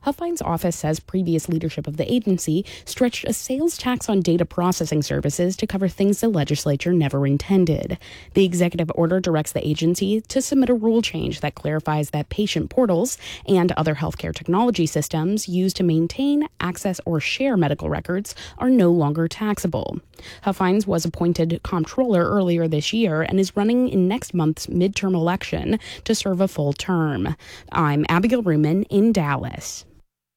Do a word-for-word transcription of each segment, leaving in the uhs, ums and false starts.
Huffines' office says previous leadership of the agency stretched a sales tax on data processing services to cover things the legislature never intended. The executive order directs the agency to submit a rule change that clarifies that patient portals and other healthcare technology systems used to maintain, access, or share medical records are no longer taxable. Huffines was appointed comptroller earlier this year and is running in next month's midterm election to serve a full term. I'm Abigail Ruman in Dallas.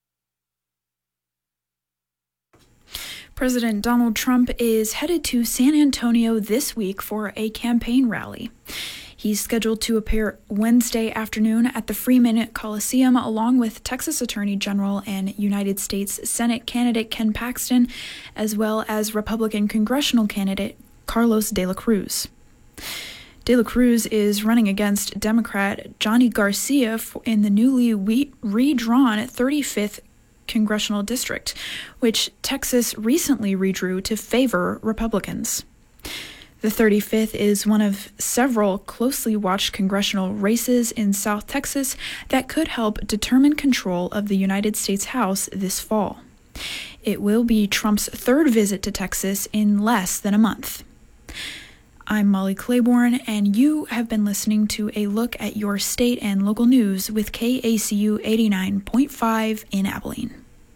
President Donald Trump is headed to San Antonio this week for a campaign rally. He's scheduled to appear Wednesday afternoon at the Freeman Coliseum along with Texas Attorney General and United States Senate candidate Ken Paxton, as well as Republican congressional candidate Carlos De La Cruz. De La Cruz is running against Democrat Johnny Garcia in the newly redrawn thirty-fifth Congressional District, which Texas recently redrew to favor Republicans. The thirty-fifth is one of several closely watched congressional races in South Texas that could help determine control of the United States House this fall. It will be Trump's third visit to Texas in less than a month. I'm Molly Claiborne, and you have been listening to a look at your state and local news with K A C U eighty-nine point five in Abilene.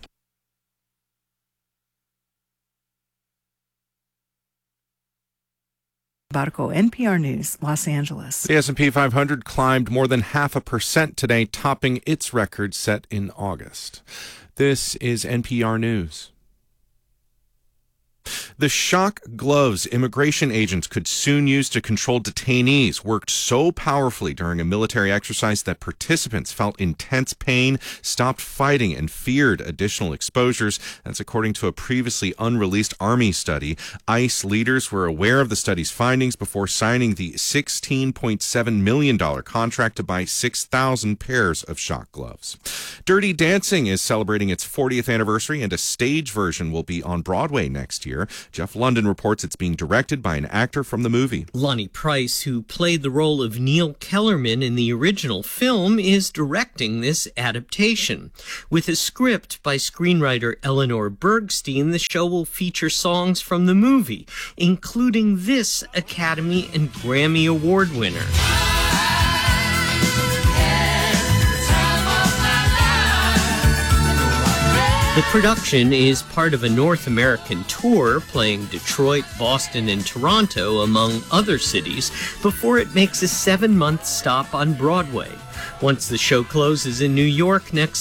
Barco, N P R News, Los Angeles. The S and P five hundred climbed more than half a percent today, topping its record set in August. This is N P R News. The shock gloves immigration agents could soon use to control detainees worked so powerfully during a military exercise that participants felt intense pain, stopped fighting, and feared additional exposures. That's according to a previously unreleased Army study. ICE leaders were aware of the study's findings before signing the sixteen point seven million dollars contract to buy six thousand pairs of shock gloves. Dirty Dancing is celebrating its fortieth anniversary, and a stage version will be on Broadway next year. Jeff London reports it's being directed by an actor from the movie. Lonnie Price, who played the role of Neil Kellerman in the original film, is directing this adaptation. With a script by screenwriter Eleanor Bergstein, the show will feature songs from the movie, including this Academy and Grammy Award winner. The production is part of a North American tour playing Detroit, Boston, and Toronto, among other cities, before it makes a seven-month stop on Broadway. Once the show closes in New York next